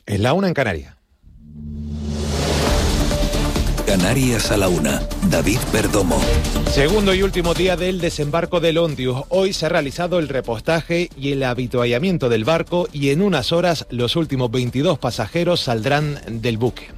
Es la 1 en Canarias. Canarias a la 1. David Perdomo. Segundo y último día del desembarco del Ondius. Hoy se ha realizado el repostaje y el avituallamiento del barco y en unas horas los últimos 22 pasajeros saldrán del buque.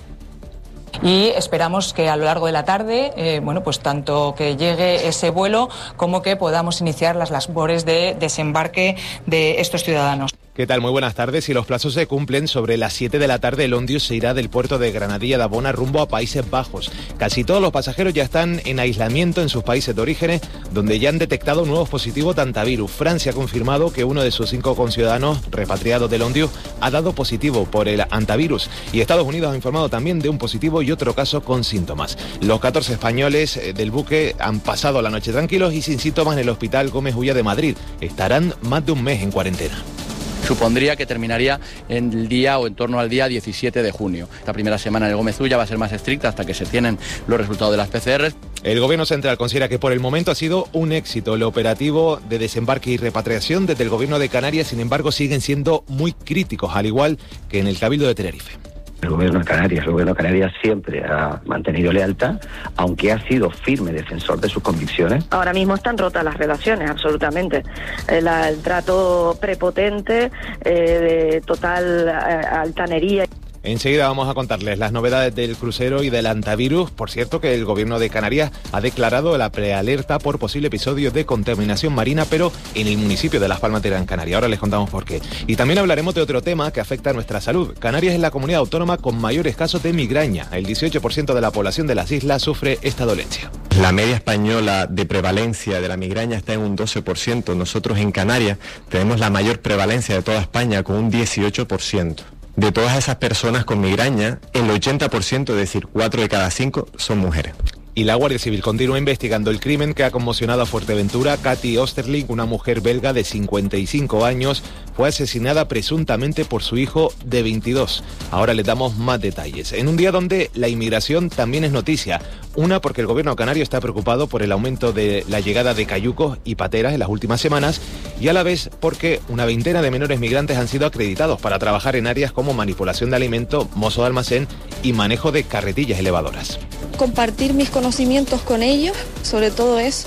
Y esperamos que a lo largo de la tarde, pues tanto que llegue ese vuelo como que podamos iniciar las labores de desembarque de estos ciudadanos. ¿Qué tal? Muy buenas tardes. Si los plazos se cumplen, sobre las 7 de la tarde el Ondius se irá del puerto de Granadilla de Abona rumbo a Países Bajos. Casi todos los pasajeros ya están en aislamiento en sus países de origen, donde ya han detectado nuevos positivos de antivirus. Francia ha confirmado que uno de sus 5 conciudadanos repatriados del Ondius ha dado positivo por el antivirus. Y Estados Unidos ha informado también de un positivo y otro caso con síntomas. Los 14 españoles del buque han pasado la noche tranquilos y sin síntomas en el Hospital Gómez Ulla de Madrid. Estarán más de un mes en cuarentena. Supondría que terminaría en el día o en torno al día 17 de junio. Esta primera semana en el Gómez Ulla va a ser más estricta hasta que se tienen los resultados de las PCR. El Gobierno Central considera que por el momento ha sido un éxito el operativo de desembarque y repatriación desde el Gobierno de Canarias. Sin embargo, siguen siendo muy críticos, al igual que en el Cabildo de Tenerife. El gobierno de Canarias siempre ha mantenido lealtad, aunque ha sido firme defensor de sus convicciones. Ahora mismo están rotas las relaciones, absolutamente. El trato prepotente, de total altanería. Enseguida vamos a contarles las novedades del crucero y del antivirus. Por cierto, que el Gobierno de Canarias ha declarado la prealerta por posible episodio de contaminación marina, pero en el municipio de Las Palmas de Gran Canaria. Ahora les contamos por qué. Y también hablaremos de otro tema que afecta a nuestra salud. Canarias es la comunidad autónoma con mayores casos de migraña. El 18% de la población de las islas sufre esta dolencia. La media española de prevalencia de la migraña está en un 12%. Nosotros en Canarias tenemos la mayor prevalencia de toda España con un 18%. De todas esas personas con migraña, el 80%, es decir, 4 de cada 5, son mujeres. Y la Guardia Civil continúa investigando el crimen que ha conmocionado a Fuerteventura. Katy Osterling, una mujer belga de 55 años, fue asesinada presuntamente por su hijo de 22. Ahora les damos más detalles. En un día donde la inmigración también es noticia. Una, porque el gobierno canario está preocupado por el aumento de la llegada de cayucos y pateras en las últimas semanas, y a la vez porque una veintena de menores migrantes han sido acreditados para trabajar en áreas como manipulación de alimentos, mozo de almacén y manejo de carretillas elevadoras. Compartir mis conocimientos con ellos, sobre todo eso,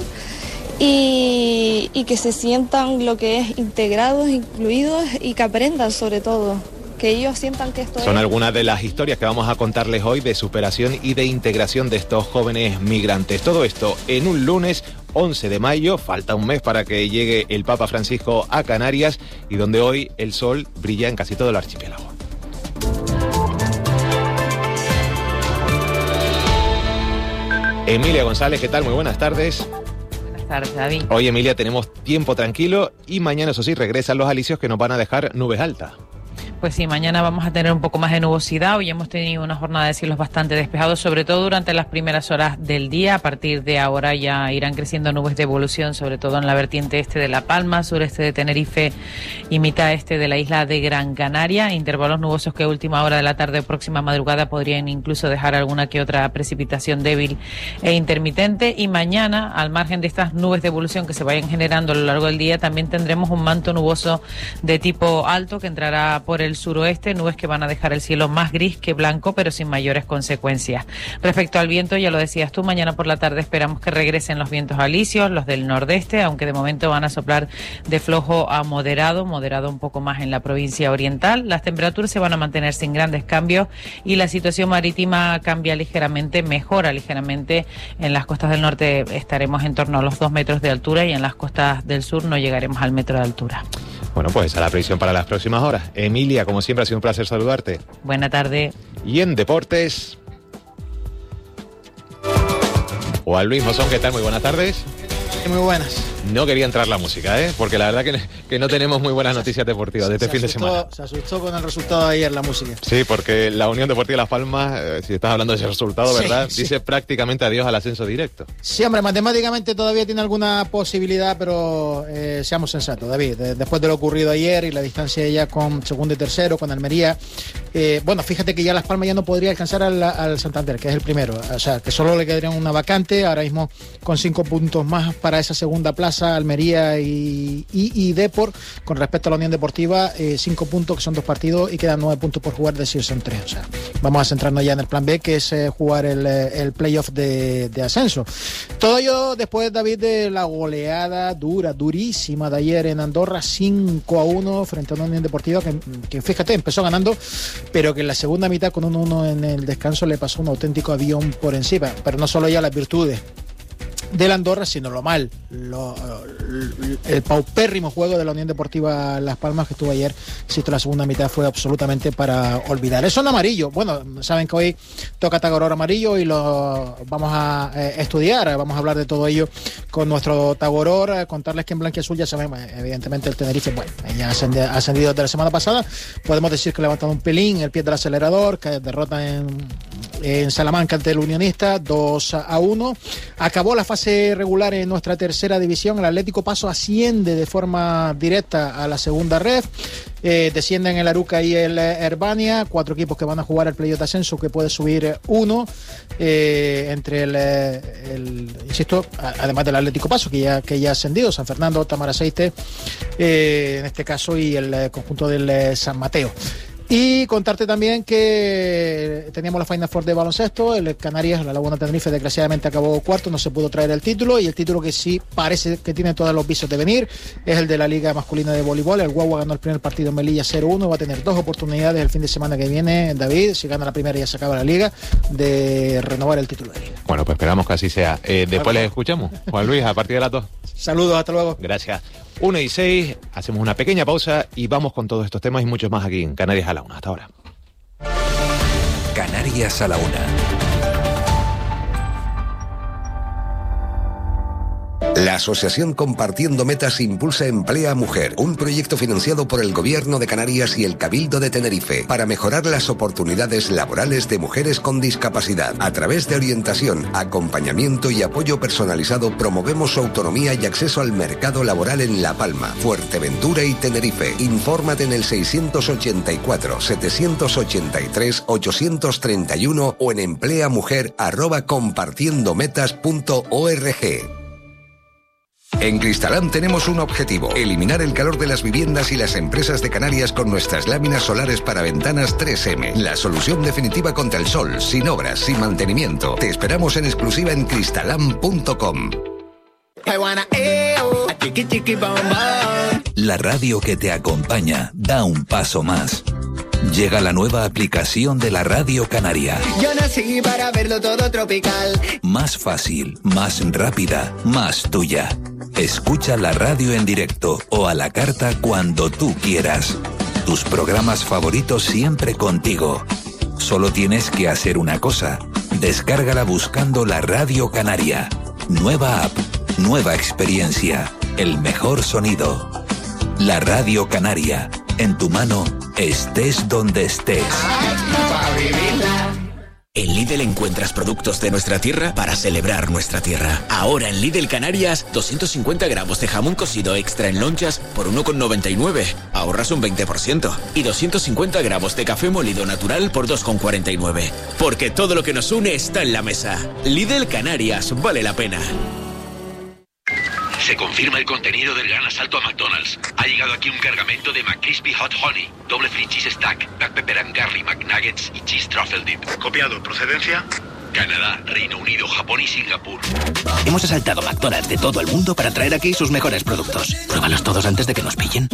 y que se sientan lo que es integrados, incluidos, y que aprendan sobre todo, que ellos sientan que esto Son algunas de las historias que vamos a contarles hoy de superación y de integración de estos jóvenes migrantes. Todo esto en un lunes 11 de mayo, falta un mes para que llegue el Papa Francisco a Canarias y donde hoy el sol brilla en casi todo el archipiélago. Emilia González, ¿qué tal? Muy buenas tardes. Buenas tardes, David. Hoy, Emilia, tenemos tiempo tranquilo y mañana, eso sí, regresan los alisios que nos van a dejar nubes altas. Pues sí, mañana vamos a tener un poco más de nubosidad. Hoy hemos tenido una jornada de cielos bastante despejados, sobre todo durante las primeras horas del día. A partir de ahora ya irán creciendo nubes de evolución, sobre todo en la vertiente este de La Palma, sureste de Tenerife y mitad este de la isla de Gran Canaria. Intervalos nubosos que a última hora de la tarde o próxima madrugada podrían incluso dejar alguna que otra precipitación débil e intermitente. Y mañana, al margen de estas nubes de evolución que se vayan generando a lo largo del día, también tendremos un manto nuboso de tipo alto que entrará por el suroeste, nubes que van a dejar el cielo más gris que blanco, pero sin mayores consecuencias. Respecto al viento, ya lo decías tú, mañana por la tarde esperamos que regresen los vientos alisios, los del nordeste, aunque de momento van a soplar de flojo a moderado un poco más en la provincia oriental. Las temperaturas se van a mantener sin grandes cambios y la situación marítima cambia ligeramente, mejora ligeramente. En las costas del norte estaremos en torno a los 2 metros de altura y en las costas del sur no llegaremos al metro de altura. Bueno, pues a la previsión para las próximas horas. Emilia, como siempre, ha sido un placer saludarte. Buena tarde. Y en deportes, Juan Luis Mosón, ¿qué tal? Muy buenas tardes. Muy buenas. No quería entrar la música, porque la verdad que no tenemos muy buenas noticias deportivas de este fin de semana. Se asustó con el resultado de ayer la música. Sí, porque la Unión Deportiva Las Palmas, si estás hablando de ese resultado, ¿verdad? Sí. Dice prácticamente adiós al ascenso directo. Sí, hombre, matemáticamente todavía tiene alguna posibilidad, pero seamos sensatos, David. Después de lo ocurrido ayer y la distancia ya con segundo y tercero, con Almería, Bueno, fíjate que ya Las Palmas ya no podría alcanzar al Santander, que es el primero. O sea, que solo le quedaría una vacante. Ahora mismo con 5 puntos más para esa segunda plaza, Almería y Depor. Con respecto a la Unión Deportiva, 5 puntos, que son 2 partidos, y quedan 9 puntos por jugar, de si son 3. O sea, vamos a centrarnos ya en el plan B, que es jugar el playoff de ascenso. Todo ello después, David, de la goleada durísima de ayer en Andorra, 5-1 frente a una Unión Deportiva que fíjate, empezó ganando, pero que en la segunda mitad, con 1-1 en el descanso, le pasó un auténtico avión por encima. Pero no solo ya las virtudes del Andorra, sino lo mal, el paupérrimo juego de la Unión Deportiva Las Palmas que estuvo ayer. Insisto, la segunda mitad fue absolutamente para olvidar. Eso en amarillo. Bueno, saben que hoy toca Tagoror amarillo y lo vamos a estudiar, vamos a hablar de todo ello con nuestro Tagoror, contarles que en blanquiazul ya sabemos, evidentemente el Tenerife, bueno, ya ha ascendido desde la semana pasada. Podemos decir que levantado un pelín el pie del acelerador, que derrota en Salamanca ante el Unionista 2-1. Acabó la fase regular en nuestra tercera división. El Atlético Paso asciende de forma directa a la segunda ref. Descienden el Aruca y el Herbania, 4 equipos que van a jugar el playoff de ascenso, que puede subir uno, entre insisto, además del Atlético Paso, que ya ha ascendido, San Fernando, Tamaraceite, en este caso, y el conjunto del San Mateo. Y contarte también que teníamos la Final Four de baloncesto. El Canarias, la Laguna Tenerife, desgraciadamente acabó cuarto, no se pudo traer el título, y el título que sí parece que tiene todos los visos de venir es el de la Liga Masculina de Voleibol. El Guagua ganó el primer partido en Melilla 0-1, va a tener 2 oportunidades el fin de semana que viene, David, si gana la primera ya se acaba la Liga, de renovar el título de Liga. Bueno, pues esperamos que así sea. Después les escuchamos, Juan Luis, a partir de las 2. Saludos, hasta luego. Gracias. 1:06, hacemos una pequeña pausa y vamos con todos estos temas y muchos más aquí en Canarias a la 1. Hasta ahora. Canarias a la 1. La Asociación Compartiendo Metas impulsa Emplea Mujer, un proyecto financiado por el Gobierno de Canarias y el Cabildo de Tenerife para mejorar las oportunidades laborales de mujeres con discapacidad. A través de orientación, acompañamiento y apoyo personalizado, promovemos su autonomía y acceso al mercado laboral en La Palma, Fuerteventura y Tenerife. Infórmate en el 684-783-831 o en empleamujer@compartiendometas.org. En Cristalam tenemos un objetivo: eliminar el calor de las viviendas y las empresas de Canarias con nuestras láminas solares para ventanas 3M. La solución definitiva contra el sol, sin obras, sin mantenimiento. Te esperamos en exclusiva en cristalam.com. La radio que te acompaña da un paso más. Llega la nueva aplicación de la Radio Canaria. Yo nací para verlo todo tropical. Más fácil, más rápida, más tuya. Escucha la radio en directo o a la carta cuando tú quieras. Tus programas favoritos siempre contigo. Solo tienes que hacer una cosa: descárgala buscando la Radio Canaria. Nueva app, nueva experiencia, el mejor sonido. La Radio Canaria, en tu mano, estés donde estés. En Lidl encuentras productos de nuestra tierra para celebrar nuestra tierra. Ahora en Lidl Canarias, 250 gramos de jamón cocido extra en lonchas por 1,99. Ahorras un 20%. Y 250 gramos de café molido natural por 2,49. Porque todo lo que nos une está en la mesa. Lidl Canarias, vale la pena. Se confirma el contenido del gran asalto a McDonald's. Ha llegado aquí un cargamento de McCrispy Hot Honey, doble free cheese stack, Black Pepper and Garlic McNuggets y cheese truffle dip. Copiado. ¿Procedencia? Canadá, Reino Unido, Japón y Singapur. Hemos asaltado McDonald's de todo el mundo para traer aquí sus mejores productos. Pruébalos todos antes de que nos pillen.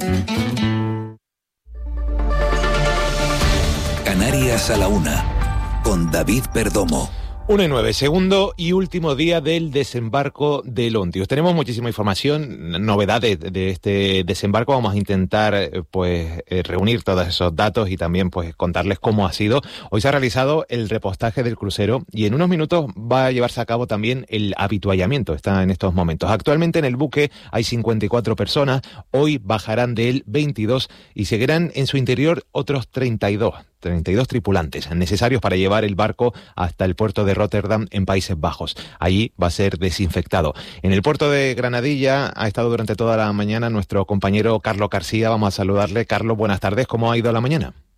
Canarias a la 1, con David Perdomo. 1:09, segundo y último día del desembarco del Ontios. Tenemos muchísima información, novedades de este desembarco. Vamos a intentar reunir todos esos datos y también contarles cómo ha sido. Hoy se ha realizado el repostaje del crucero y en unos minutos va a llevarse a cabo también el habituallamiento. Está en estos momentos. Actualmente en el buque hay 54 personas. Hoy bajarán de él 22 y seguirán en su interior otros 32 tripulantes necesarios para llevar el barco hasta el puerto de Rotterdam en Países Bajos. Allí va a ser desinfectado. En el puerto de Granadilla ha estado durante toda la mañana nuestro compañero Carlos García. Vamos a saludarle. Carlos, buenas tardes. ¿Cómo ha ido la mañana?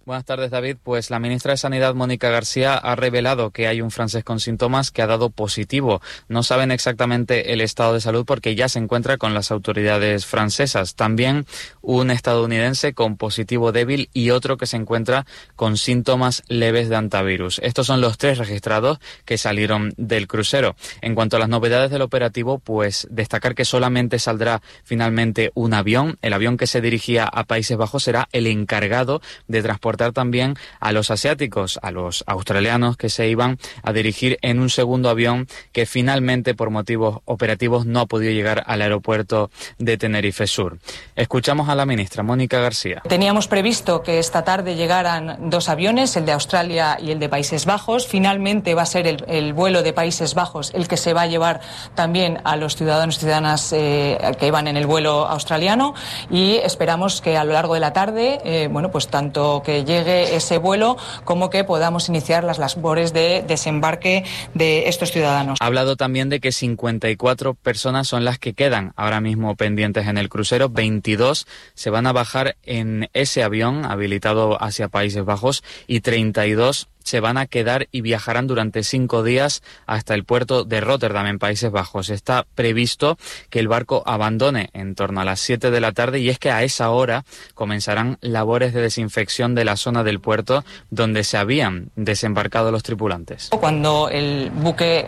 Buenas tardes, David. Pues la ministra de Sanidad, Mónica García, ha revelado que hay un francés con síntomas que ha dado positivo. No saben exactamente el estado de salud porque ya se encuentra con las autoridades francesas. También un estadounidense con positivo débil y otro que se encuentra con síntomas leves de hantavirus. Estos son los 3 registrados que salieron del crucero. En cuanto a las novedades del operativo, pues destacar que solamente saldrá finalmente un avión. El avión que se dirigía a Países Bajos será el encargado de transportar también a los asiáticos, a los australianos que se iban a dirigir en un segundo avión que finalmente por motivos operativos no ha podido llegar al aeropuerto de Tenerife Sur. Escuchamos a la ministra Mónica García. Teníamos previsto que esta tarde llegaran 2 aviones, el de Australia y el de Países Bajos. Finalmente va a ser el vuelo de Países Bajos el que se va a llevar también a los ciudadanos y ciudadanas que iban en el vuelo australiano, y esperamos que a lo largo de la tarde, pues tanto que llegue ese vuelo como que podamos iniciar las labores de desembarque de estos ciudadanos. Ha hablado también de que 54 personas son las que quedan ahora mismo pendientes en el crucero. 22 se van a bajar en ese avión habilitado hacia Países Bajos y 32 se van a quedar y viajarán durante 5 días hasta el puerto de Rotterdam, en Países Bajos. Está previsto que el barco abandone en torno a las 7 de la tarde y es que a esa hora comenzarán labores de desinfección de la zona del puerto donde se habían desembarcado los tripulantes. Cuando el buque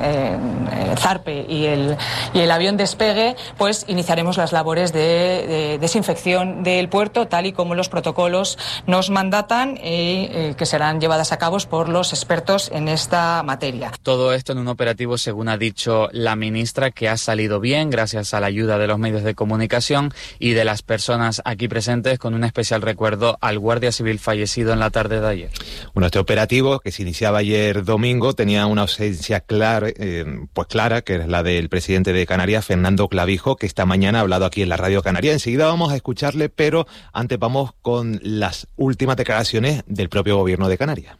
zarpe y el avión despegue, pues iniciaremos las labores de desinfección del puerto, tal y como los protocolos nos mandatan, que serán llevadas a cabo por los expertos en esta materia. Todo esto en un operativo, según ha dicho la ministra, que ha salido bien gracias a la ayuda de los medios de comunicación y de las personas aquí presentes, con un especial recuerdo al guardia civil fallecido en la tarde de ayer. Bueno, este operativo, que se iniciaba ayer domingo, tenía una ausencia clara, que es la del presidente de Canarias, Fernando Clavijo, que esta mañana ha hablado aquí en la Radio Canaria. Enseguida vamos a escucharle, pero antes vamos con las últimas declaraciones del propio gobierno de Canarias.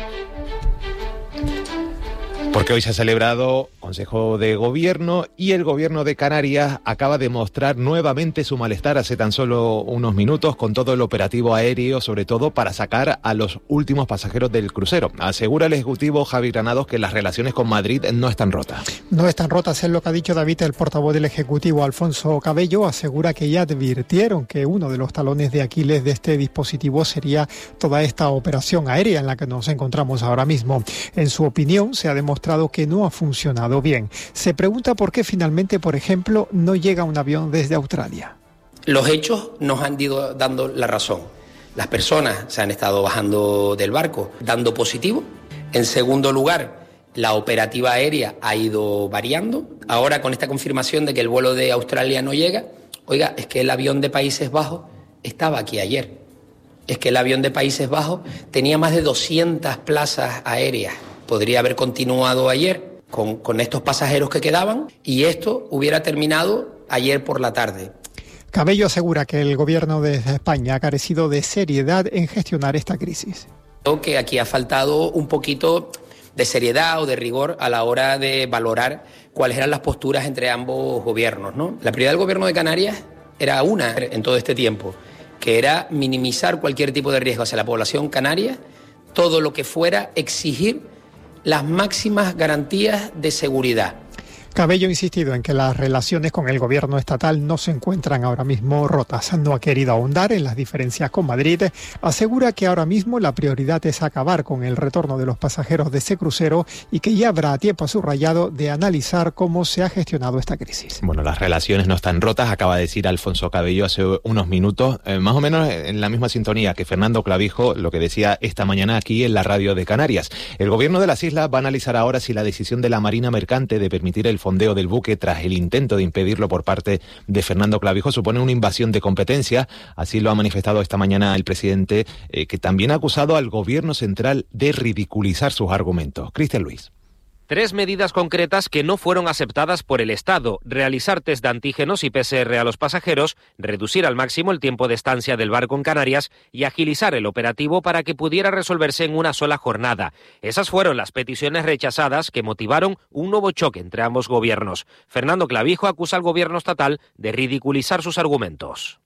Porque hoy se ha celebrado Consejo de Gobierno y el Gobierno de Canarias acaba de mostrar nuevamente su malestar hace tan solo unos minutos con todo el operativo aéreo, sobre todo para sacar a los últimos pasajeros del crucero. Asegura el Ejecutivo Javi Granados que las relaciones con Madrid no están rotas. No están rotas, es lo que ha dicho David, el portavoz del Ejecutivo, Alfonso Cabello. Asegura que ya advirtieron que uno de los talones de Aquiles de este dispositivo sería toda esta operación aérea en la que nos encontramos ahora mismo. En su opinión, se ha demostrado que no ha funcionado bien. Se pregunta por qué finalmente, por ejemplo, no llega un avión desde Australia. Los hechos nos han ido dando la razón. Las personas se han estado bajando del barco dando positivo. En segundo lugar, la operativa aérea ha ido variando. Ahora, con esta confirmación de que el vuelo de Australia no llega, oiga, es que el avión de Países Bajos estaba aquí ayer. Es que el avión de Países Bajos tenía más de 200 plazas aéreas. Podría haber continuado ayer con estos pasajeros que quedaban y esto hubiera terminado ayer por la tarde. Cabello asegura que el gobierno de España ha carecido de seriedad en gestionar esta crisis. Creo que aquí ha faltado un poquito de seriedad o de rigor a la hora de valorar cuáles eran las posturas entre ambos gobiernos, ¿no? La prioridad del gobierno de Canarias era una en todo este tiempo, que era minimizar cualquier tipo de riesgo hacia la población canaria, todo lo que fuera exigir las máximas garantías de seguridad. Cabello ha insistido en que las relaciones con el gobierno estatal no se encuentran ahora mismo rotas. No ha querido ahondar en las diferencias con Madrid. Asegura que ahora mismo la prioridad es acabar con el retorno de los pasajeros de ese crucero y que ya habrá tiempo subrayado de analizar cómo se ha gestionado esta crisis. Bueno, las relaciones no están rotas, acaba de decir Alfonso Cabello hace unos minutos, más o menos en la misma sintonía que Fernando Clavijo, lo que decía esta mañana aquí en la Radio de Canarias. El gobierno de las islas va a analizar ahora si la decisión de la Marina Mercante de permitir el fondeo del buque tras el intento de impedirlo por parte de Fernando Clavijo supone una invasión de competencia. Así lo ha manifestado esta mañana el presidente, que también ha acusado al gobierno central de ridiculizar sus argumentos. Cristian Luis. 3 medidas concretas que no fueron aceptadas por el Estado: realizar test de antígenos y PCR a los pasajeros, reducir al máximo el tiempo de estancia del barco en Canarias y agilizar el operativo para que pudiera resolverse en una sola jornada. Esas fueron las peticiones rechazadas que motivaron un nuevo choque entre ambos gobiernos. Fernando Clavijo acusa al gobierno estatal de ridiculizar sus argumentos.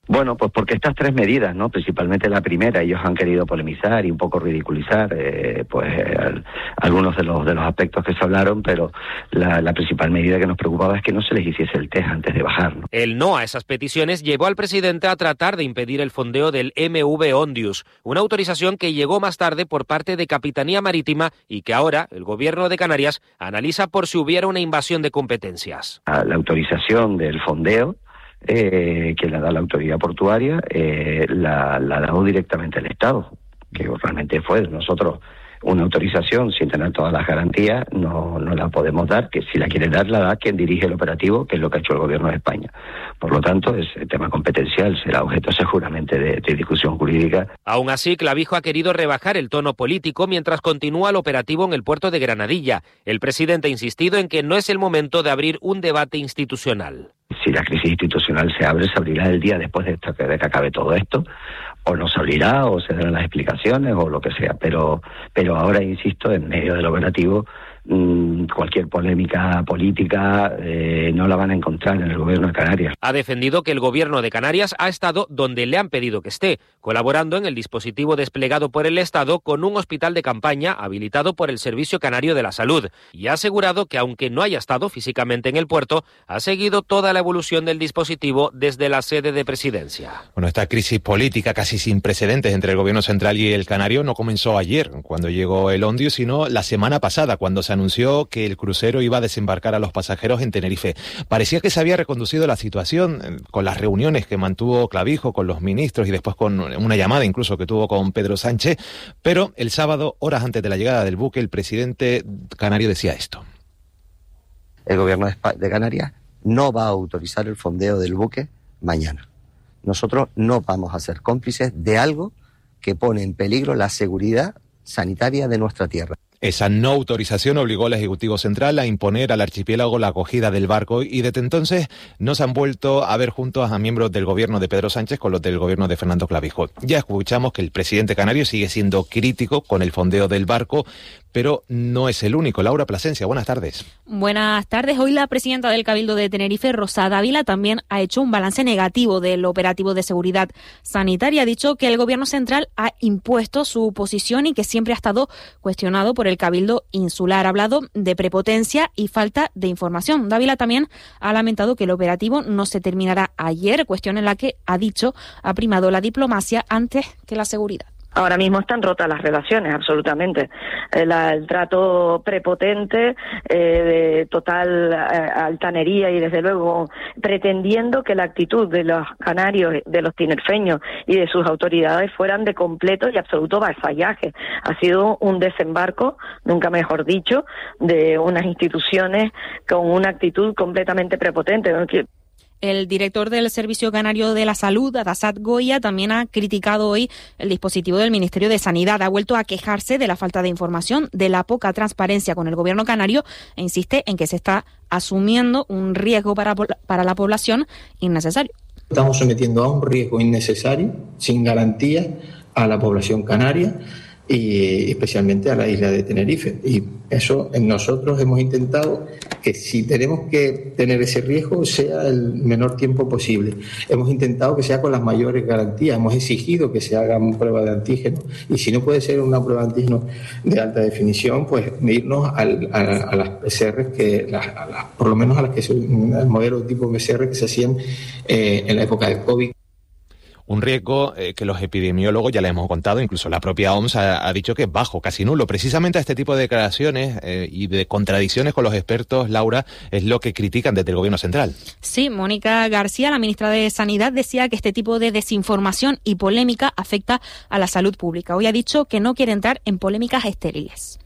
Bueno, pues porque estas tres medidas, ¿no? Principalmente la primera, ellos han querido polemizar y un poco ridiculizar, algunos de los aspectos que se hablaron, pero la principal medida que nos preocupaba es que no se les hiciese el test antes de bajar, ¿no? El no a esas peticiones llevó al presidente a tratar de impedir el fondeo del MV Ondius, una autorización que llegó más tarde por parte de Capitanía Marítima y que ahora el gobierno de Canarias analiza por si hubiera una invasión de competencias. La autorización del fondeo, que la da la autoridad portuaria, la ha dado directamente el Estado, que realmente fue de nosotros una autorización sin tener todas las garantías, no la podemos dar, que si la quiere dar, la da quien dirige el operativo, que es lo que ha hecho el gobierno de España. Por lo tanto, el tema competencial será objeto seguramente de discusión jurídica. Aún así, Clavijo ha querido rebajar el tono político mientras continúa el operativo en el puerto de Granadilla. El presidente ha insistido en que no es el momento de abrir un debate institucional. Si la crisis institucional se abre, se abrirá el día después de que acabe todo esto, o no se abrirá, o se darán las explicaciones, o lo que sea. Pero ahora, insisto, en medio del operativo, cualquier polémica política no la van a encontrar en el gobierno de Canarias. Ha defendido que el gobierno de Canarias ha estado donde le han pedido que esté, colaborando en el dispositivo desplegado por el Estado con un hospital de campaña habilitado por el Servicio Canario de la Salud, y ha asegurado que aunque no haya estado físicamente en el puerto, ha seguido toda la evolución del dispositivo desde la sede de presidencia. Bueno, esta crisis política casi sin precedentes entre el gobierno central y el canario no comenzó ayer, cuando llegó el Ondius, sino la semana pasada, cuando se anunció que el crucero iba a desembarcar a los pasajeros en Tenerife. Parecía que se había reconducido la situación con las reuniones que mantuvo Clavijo con los ministros y después con una llamada incluso que tuvo con Pedro Sánchez, pero el sábado, horas antes de la llegada del buque, el presidente canario decía esto. El gobierno de Canarias no va a autorizar el fondeo del buque mañana. Nosotros no vamos a ser cómplices de algo que pone en peligro la seguridad sanitaria de nuestra tierra. Esa no autorización obligó al Ejecutivo Central a imponer al archipiélago la acogida del barco y desde entonces no se han vuelto a ver juntos a miembros del gobierno de Pedro Sánchez con los del gobierno de Fernando Clavijo. Ya escuchamos que el presidente canario sigue siendo crítico con el fondeo del barco, pero no es el único. Laura Plasencia, buenas tardes. Buenas tardes. Hoy la presidenta del Cabildo de Tenerife, Rosa Dávila, también ha hecho un balance negativo del operativo de seguridad sanitaria. Ha dicho que el gobierno central ha impuesto su posición y que siempre ha estado cuestionado por el Cabildo insular. Ha hablado de prepotencia y falta de información. Dávila también ha lamentado que el operativo no se terminará ayer, cuestión en la que, ha dicho, ha primado la diplomacia antes que la seguridad. Ahora mismo están rotas las relaciones, absolutamente. El trato prepotente, de total altanería y, desde luego, pretendiendo que la actitud de los canarios, de los tinerfeños y de sus autoridades fueran de completo y absoluto vasallaje. Ha sido un desembarco, nunca mejor dicho, de unas instituciones con una actitud completamente prepotente. El director del Servicio Canario de la Salud, Adasat Goya, también ha criticado hoy el dispositivo del Ministerio de Sanidad. Ha vuelto a quejarse de la falta de información, de la poca transparencia con el gobierno canario e insiste en que se está asumiendo un riesgo para la población innecesario. Estamos sometiendo a un riesgo innecesario, sin garantía, a la población canaria y especialmente a la isla de Tenerife. Y eso nosotros hemos intentado que, si tenemos que tener ese riesgo, sea el menor tiempo posible. Hemos intentado que sea con las mayores garantías. Hemos exigido que se hagan pruebas de antígeno, y si no puede ser una prueba de antígeno de alta definición, pues irnos a las PCR, por lo menos a las que son el modelo tipo PCR que se hacían en la época del COVID. Un riesgo que los epidemiólogos ya les hemos contado, incluso la propia OMS ha dicho que es bajo, casi nulo. Precisamente a este tipo de declaraciones y de contradicciones con los expertos, Laura, es lo que critican desde el gobierno central. Sí, Mónica García, la ministra de Sanidad, decía que este tipo de desinformación y polémica afecta a la salud pública. Hoy ha dicho que no quiere entrar en polémicas estériles.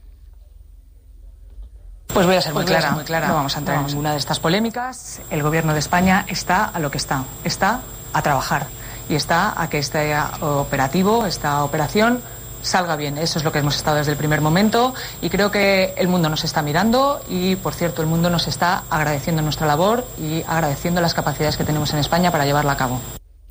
Pues voy a ser muy clara. No vamos a entrar en ninguna de estas polémicas. El gobierno de España está a lo que está a trabajar. Y está a que este operativo, esta operación, salga bien. Eso es lo que hemos estado desde el primer momento y creo que el mundo nos está mirando y, por cierto, el mundo nos está agradeciendo nuestra labor y agradeciendo las capacidades que tenemos en España para llevarla a cabo.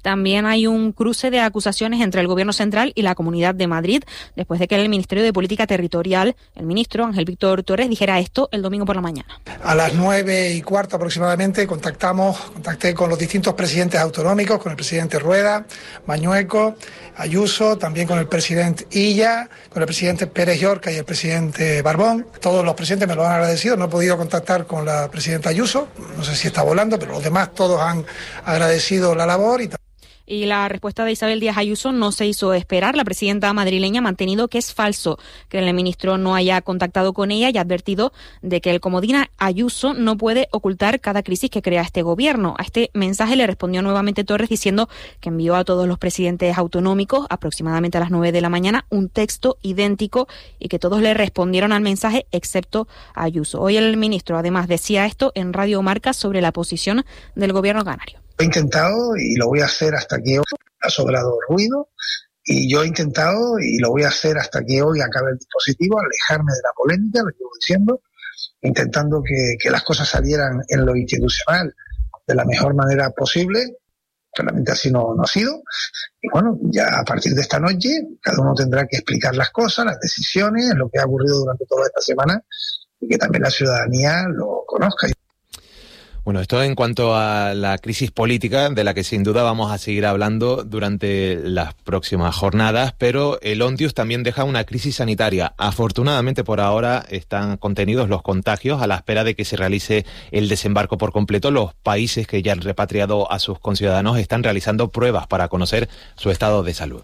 También hay un cruce de acusaciones entre el Gobierno central y la Comunidad de Madrid, después de que el Ministerio de Política Territorial, el ministro Ángel Víctor Torres, dijera esto el domingo por la mañana. A las 9:15 aproximadamente contacté con los distintos presidentes autonómicos, con el presidente Rueda, Mañueco, Ayuso, también con el presidente Illa, con el presidente Pérez Llorca y el presidente Barbón. Todos los presidentes me lo han agradecido. No he podido contactar con la presidenta Ayuso, no sé si está volando, pero los demás todos han agradecido la labor. Y la respuesta de Isabel Díaz Ayuso no se hizo esperar. La presidenta madrileña ha mantenido que es falso que el ministro no haya contactado con ella y ha advertido de que el comodín Ayuso no puede ocultar cada crisis que crea este gobierno. A este mensaje le respondió nuevamente Torres diciendo que envió a todos los presidentes autonómicos, aproximadamente a las 9 de la mañana, un texto idéntico y que todos le respondieron al mensaje excepto Ayuso. Hoy el ministro además decía esto en Radio Marca sobre la posición del gobierno canario. He intentado y lo voy a hacer hasta que hoy ha sobrado ruido, y yo he intentado y lo voy a hacer hasta que hoy acabe el dispositivo, alejarme de la polémica, lo llevo diciendo, intentando que las cosas salieran en lo institucional de la mejor manera posible. Realmente así no ha sido. Y bueno, ya a partir de esta noche cada uno tendrá que explicar las cosas, las decisiones, lo que ha ocurrido durante toda esta semana, y que también la ciudadanía lo conozca. Bueno, esto en cuanto a la crisis política, de la que sin duda vamos a seguir hablando durante las próximas jornadas, pero el Ondius también deja una crisis sanitaria. Afortunadamente, por ahora están contenidos los contagios a la espera de que se realice el desembarco por completo. Los países que ya han repatriado a sus conciudadanos están realizando pruebas para conocer su estado de salud.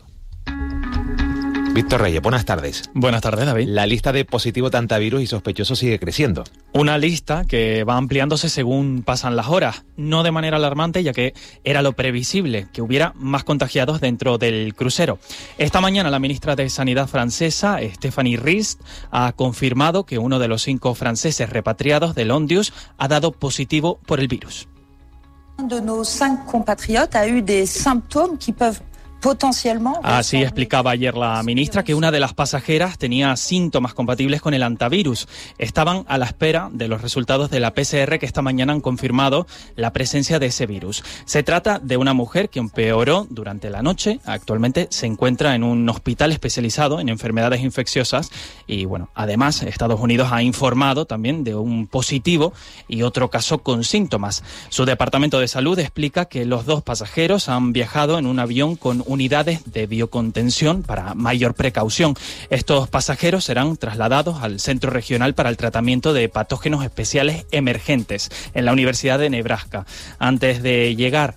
Víctor Reyes, buenas tardes. Buenas tardes, David. La lista de positivos de antivirus y sospechosos sigue creciendo. Una lista que va ampliándose según pasan las horas, no de manera alarmante, ya que era lo previsible, que hubiera más contagiados dentro del crucero. Esta mañana la ministra de Sanidad francesa, Stéphanie Rist, ha confirmado que uno de los 5 franceses repatriados del Ondius ha dado positivo por el virus. De nos 5 compatriotes ha eu des symptômes qui peuvent Así explicaba ayer la ministra que una de las pasajeras tenía síntomas compatibles con el antivirus. Estaban a la espera de los resultados de la PCR que esta mañana han confirmado la presencia de ese virus. Se trata de una mujer que empeoró durante la noche. Actualmente se encuentra en un hospital especializado en enfermedades infecciosas y, bueno, además Estados Unidos ha informado también de un positivo y otro caso con síntomas. Su departamento de salud explica que los 2 pasajeros han viajado en un avión con unidades de biocontención para mayor precaución. Estos pasajeros serán trasladados al Centro Regional para el Tratamiento de Patógenos Especiales Emergentes en la Universidad de Nebraska, antes de llevar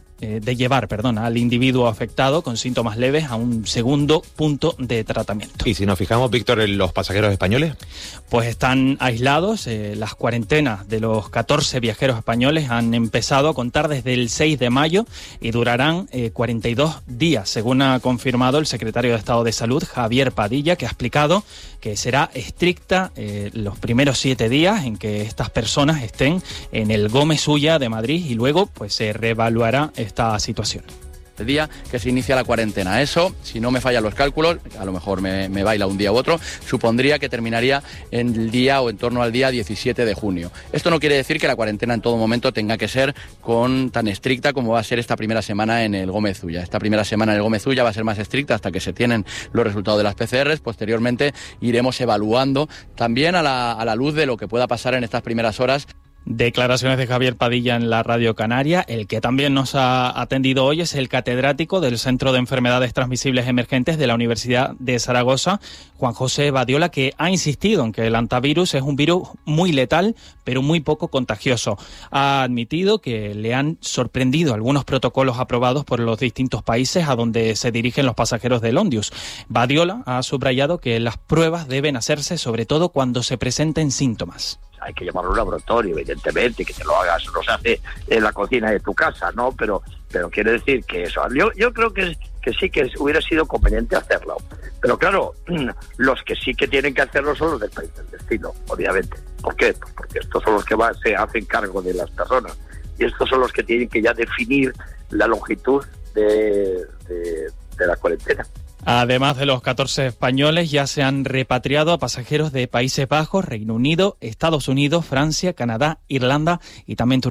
al individuo afectado con síntomas leves a un segundo punto de tratamiento. Y si nos fijamos, Víctor, en los pasajeros españoles, pues están aislados. Las cuarentenas de los 14 viajeros españoles han empezado a contar desde el 6 de mayo y durarán 42 días, según ha confirmado el secretario de Estado de Salud, Javier Padilla, que ha explicado que será estricta los primeros 7 días en que estas personas estén en el Gómez Ulla de Madrid y luego pues se reevaluará esta situación. El día que se inicia la cuarentena. Eso, si no me fallan los cálculos, a lo mejor me baila un día u otro, supondría que terminaría en el día o en torno al día 17 de junio. Esto no quiere decir que la cuarentena en todo momento tenga que ser tan estricta como va a ser esta primera semana en el Gómez Ulla. Esta primera semana en el Gómez Ulla va a ser más estricta hasta que se tienen los resultados de las PCRs. Posteriormente iremos evaluando también a la luz de lo que pueda pasar en estas primeras horas. Declaraciones de Javier Padilla en la Radio Canaria. El que también nos ha atendido hoy es el catedrático del Centro de Enfermedades Transmisibles Emergentes de la Universidad de Zaragoza, Juan José Badiola, que ha insistido en que el antivirus es un virus muy letal, pero muy poco contagioso. Ha admitido que le han sorprendido algunos protocolos aprobados por los distintos países a donde se dirigen los pasajeros del Ondius. Badiola ha subrayado que las pruebas deben hacerse sobre todo cuando se presenten síntomas. Hay que llamarlo a un laboratorio, evidentemente, que te lo hagas, no se hace en la cocina de tu casa, ¿no? Pero quiere decir que eso, yo creo que sí que hubiera sido conveniente hacerlo. Pero claro, los que sí que tienen que hacerlo son los del país del destino, obviamente. ¿Por qué? Pues porque estos son los que se hacen cargo de las personas. Y estos son los que tienen que ya definir la longitud de la cuarentena. Además de los 14 españoles, ya se han repatriado a pasajeros de Países Bajos, Reino Unido, Estados Unidos, Francia, Canadá, Irlanda y también Turquía.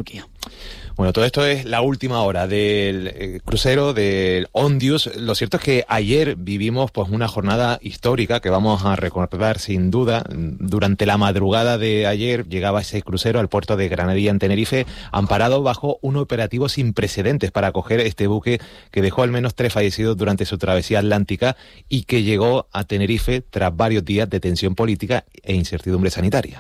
Bueno, todo esto es la última hora del crucero del Ondius. Lo cierto es que ayer vivimos pues una jornada histórica que vamos a recordar sin duda. Durante la madrugada de ayer llegaba ese crucero al puerto de Granadilla en Tenerife, amparado bajo un operativo sin precedentes para acoger este buque que dejó al menos 3 fallecidos durante su travesía atlántica y que llegó a Tenerife tras varios días de tensión política e incertidumbre sanitaria.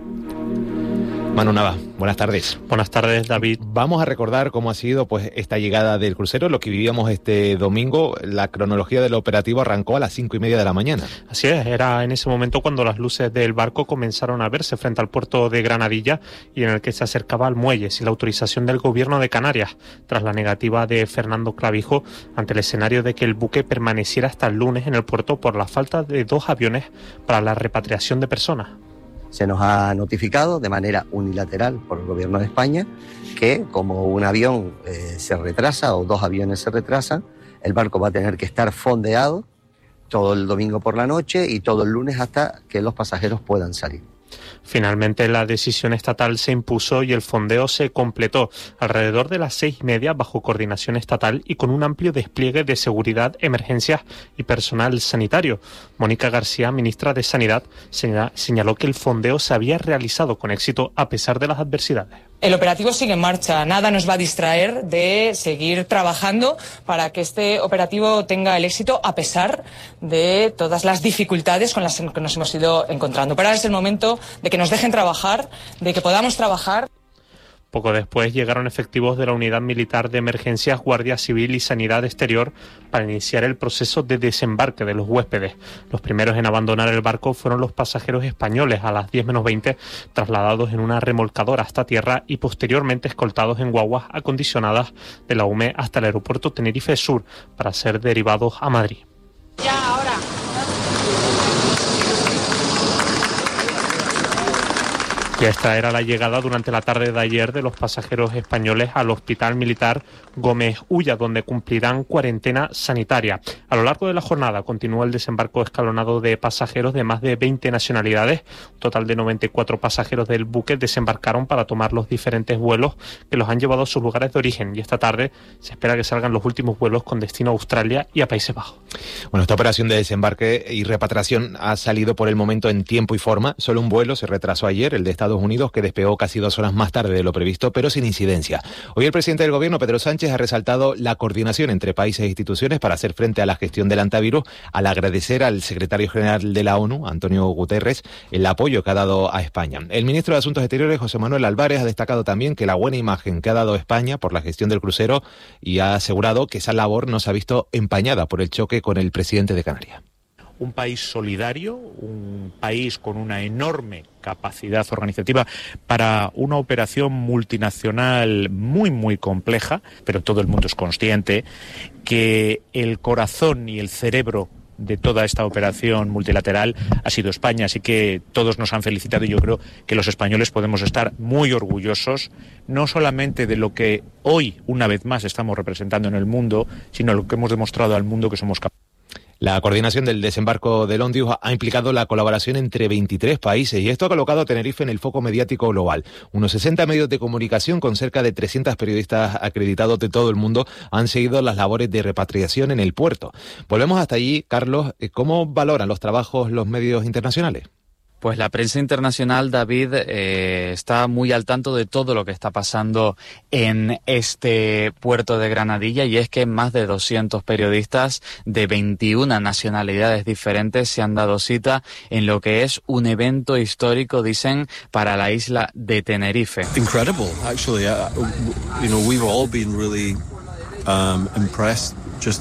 Manu Nava, buenas tardes. Buenas tardes, David. Vamos a recordar cómo ha sido pues esta llegada del crucero, lo que vivíamos este domingo. La cronología del operativo arrancó a las 5:30 de la mañana. Así es, era en ese momento cuando las luces del barco comenzaron a verse frente al puerto de Granadilla y en el que se acercaba al muelle sin la autorización del gobierno de Canarias, tras la negativa de Fernando Clavijo ante el escenario de que el buque permaneciera hasta el lunes en el puerto por la falta de 2 aviones para la repatriación de personas. Se nos ha notificado de manera unilateral por el Gobierno de España que como un avión se retrasa o 2 aviones se retrasan, el barco va a tener que estar fondeado todo el domingo por la noche y todo el lunes hasta que los pasajeros puedan salir. Finalmente la decisión estatal se impuso y el fondeo se completó alrededor de las 6:30 bajo coordinación estatal y con un amplio despliegue de seguridad, emergencias y personal sanitario. Mónica García, ministra de Sanidad, señaló que el fondeo se había realizado con éxito a pesar de las adversidades. El operativo sigue en marcha, nada nos va a distraer de seguir trabajando para que este operativo tenga el éxito a pesar de todas las dificultades con las que nos hemos ido encontrando. Pero ahora es el momento de que nos dejen trabajar, de que podamos trabajar. Poco después llegaron efectivos de la Unidad Militar de Emergencias, Guardia Civil y Sanidad Exterior para iniciar el proceso de desembarque de los huéspedes. Los primeros en abandonar el barco fueron los pasajeros españoles a las 10:20, trasladados en una remolcadora hasta tierra y posteriormente escoltados en guaguas acondicionadas de la UME hasta el aeropuerto Tenerife Sur para ser derivados a Madrid. Ya, ahora. Y esta era la llegada durante la tarde de ayer de los pasajeros españoles al Hospital Militar Gómez Ulla, donde cumplirán cuarentena sanitaria. A lo largo de la jornada continúa el desembarco escalonado de pasajeros de más de 20 nacionalidades. Un total de 94 pasajeros del buque desembarcaron para tomar los diferentes vuelos que los han llevado a sus lugares de origen. Y esta tarde se espera que salgan los últimos vuelos con destino a Australia y a Países Bajos. Bueno, esta operación de desembarque y repatriación ha salido por el momento en tiempo y forma. Solo un vuelo se retrasó ayer, el de Estados Unidos, que despegó casi 2 horas más tarde de lo previsto, pero sin incidencia. Hoy el presidente del gobierno, Pedro Sánchez, ha resaltado la coordinación entre países e instituciones para hacer frente a la gestión del antivirus, al agradecer al secretario general de la ONU, Antonio Guterres, el apoyo que ha dado a España. El ministro de Asuntos Exteriores, José Manuel Álvarez, ha destacado también que la buena imagen que ha dado España por la gestión del crucero y ha asegurado que esa labor no se ha visto empañada por el choque con el presidente de Canarias. Un país solidario, un país con una enorme capacidad organizativa para una operación multinacional muy, muy compleja, pero todo el mundo es consciente que el corazón y el cerebro de toda esta operación multilateral ha sido España, así que todos nos han felicitado y yo creo que los españoles podemos estar muy orgullosos, no solamente de lo que hoy, una vez más, estamos representando en el mundo, sino lo que hemos demostrado al mundo que somos capaces. La coordinación del desembarco del Ondius ha implicado la colaboración entre 23 países y esto ha colocado a Tenerife en el foco mediático global. Unos 60 medios de comunicación con cerca de 300 periodistas acreditados de todo el mundo han seguido las labores de repatriación en el puerto. Volvemos hasta allí, Carlos. ¿Cómo valoran los trabajos los medios internacionales? Pues la prensa internacional, David, está muy al tanto de todo lo que está pasando en este puerto de Granadilla y es que más de 200 periodistas de 21 nacionalidades diferentes se han dado cita en lo que es un evento histórico, dicen, para la isla de Tenerife. Incredible, actually. We've all been really impressed.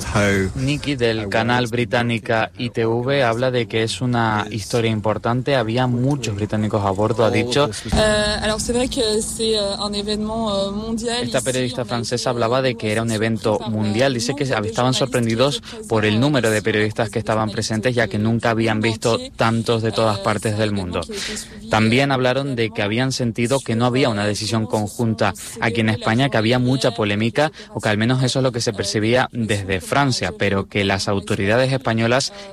Nikki del canal británica ITV habla de que es una historia importante, había muchos británicos a bordo, ha dicho. Esta periodista francesa hablaba de que era un evento mundial, dice que estaban sorprendidos por el número de periodistas que estaban presentes, ya que nunca habían visto tantos de todas partes del mundo. También hablaron de que habían sentido que no había una decisión conjunta aquí en España, que había mucha polémica, o que al menos eso es lo que se percibía desde Francia, pero que las autoridades españolas